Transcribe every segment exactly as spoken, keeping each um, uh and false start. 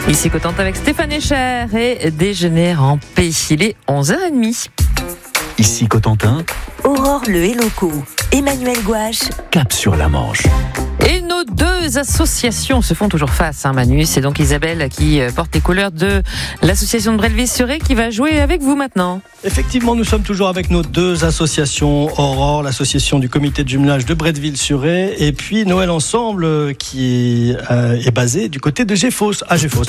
Ici Cotentin avec Stéphane Echer et Déjeuner en paix. Il est onze heures trente. Ici Cotentin, Aurore Le Helloco, Emmanuel Gouache, Cap sur la Manche. Et nos deux associations se font toujours face, hein, Manu. C'est donc Isabelle qui porte les couleurs de l'association de Bretteville-sur-Aie qui va jouer avec vous maintenant. Effectivement, nous sommes toujours avec nos deux associations, Aurore, l'association du comité de jumelage de Bretteville-sur-Aie, et puis Noël Ensemble qui euh, est basé du côté de Géfos, à Géfos.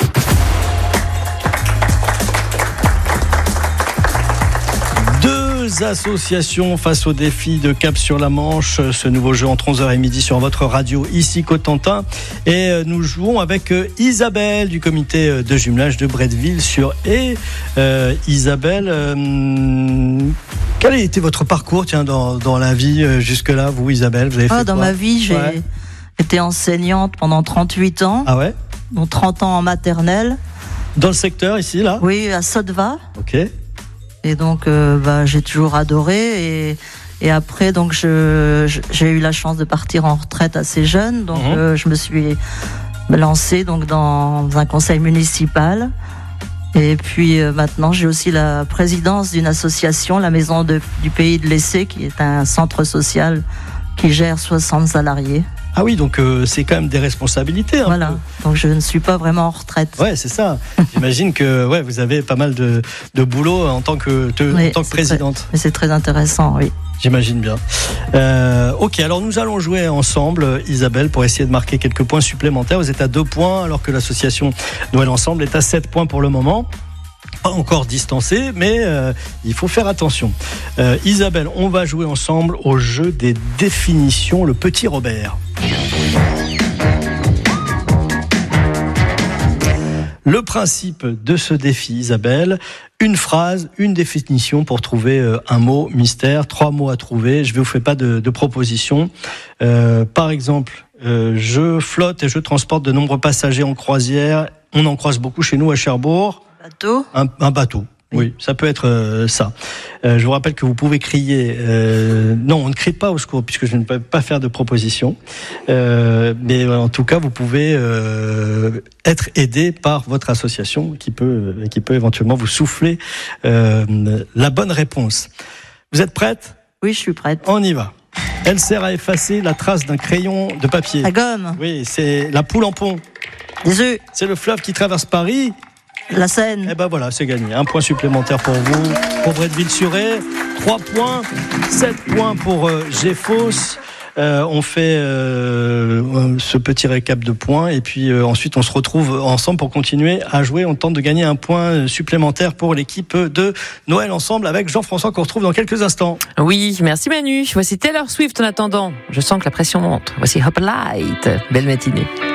Associations face au défi de Cap sur la Manche, ce nouveau jeu entre onze heures et midi sur votre radio ici Cotentin, et nous jouons avec Isabelle du comité de jumelage de Bretteville-sur-Aie. Euh, Isabelle, euh, quel a été votre parcours tiens, dans, dans la vie jusque-là, vous Isabelle, vous avez ah, fait Dans quoi ma vie, j'ai ouais. été enseignante pendant trente-huit ans, ah ouais dont trente ans en maternelle. Dans le secteur ici, là ? Oui, à Sotteva. Ok. Et donc, euh, bah, j'ai toujours adoré. Et, et après, donc, je, je, j'ai eu la chance de partir en retraite assez jeune. Donc, mmh. euh, je me suis lancée donc, dans un conseil municipal. Et puis, euh, maintenant, j'ai aussi la présidence d'une association, la Maison de, du Pays de l'Essai, qui est un centre social qui gère soixante salariés. Ah oui, donc euh, c'est quand même des responsabilités. Hein, voilà, donc je ne suis pas vraiment en retraite. Ouais, c'est ça. J'imagine que ouais, vous avez pas mal de, de boulot en tant que, te, oui, en tant que présidente. Très, mais c'est très intéressant, oui. J'imagine bien. Euh, ok, alors nous allons jouer ensemble, Isabelle, pour essayer de marquer quelques points supplémentaires. Vous êtes à deux points, alors que l'association Noël Ensemble est à sept points pour le moment. Pas encore distancé, mais euh, il faut faire attention. Euh, Isabelle, on va jouer ensemble au jeu des définitions, le petit Robert. Le principe de ce défi, Isabelle, une phrase, une définition pour trouver euh, un mot mystère, trois mots à trouver. Je ne vous fais pas de, de propositions. Euh, par exemple, euh, je flotte et je transporte de nombreux passagers en croisière. On en croise beaucoup chez nous à Cherbourg. Bateau. Un, un bateau. Oui. oui, ça peut être euh, ça. Euh, je vous rappelle que vous pouvez crier. Euh, non, on ne crie pas au secours puisque je ne peux pas faire de proposition. Euh, mais en tout cas, vous pouvez euh, être aidé par votre association qui peut, qui peut éventuellement vous souffler euh, la bonne réponse. Vous êtes prête ? Oui, je suis prête. On y va. Elle sert à effacer la trace d'un crayon de papier. La gomme. Oui, c'est la poule en pont. Les œufs. C'est le fleuve qui traverse Paris. La Seine. Eh ben voilà, c'est gagné. Un point supplémentaire pour vous, pour Bretteville-sur-Aie. Trois points, sept points pour euh, Géfos. Euh, on fait euh, ce petit récap de points et puis euh, ensuite on se retrouve ensemble pour continuer à jouer. On tente de gagner un point supplémentaire pour l'équipe de Noël Ensemble avec Jean-François qu'on retrouve dans quelques instants. Oui, merci Manu. Voici Taylor Swift en attendant. Je sens que la pression monte. Voici Hop Light. Belle matinée.